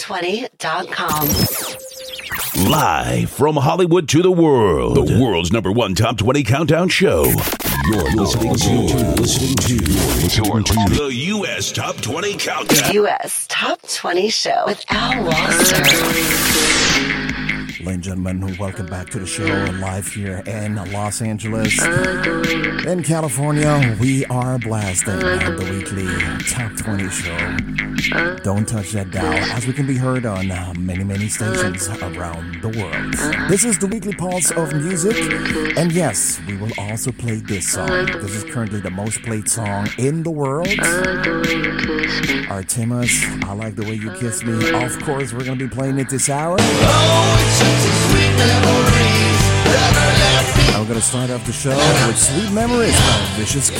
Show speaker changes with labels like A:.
A: top20.com.
B: Live from Hollywood to the world, the world's #1 Top 20 Countdown Show. You're listening to the U.S. Top 20 Countdown.
A: The U.S. Top 20 Show with Al Wasser.
C: Ladies and gentlemen, welcome back to the show live here in Los Angeles. In California, we are blasting the weekly Top 20 show. Don't touch that dial, as we can be heard on many stations around the world. This is the weekly pulse of music, and yes, we will also play this song. This is currently the most played song in the world. Artemis, I Like the Way You Kiss Me. Of course, we're going to be playing it this hour. I'm going to start off the show with Sweet Memories by Vicious Kid.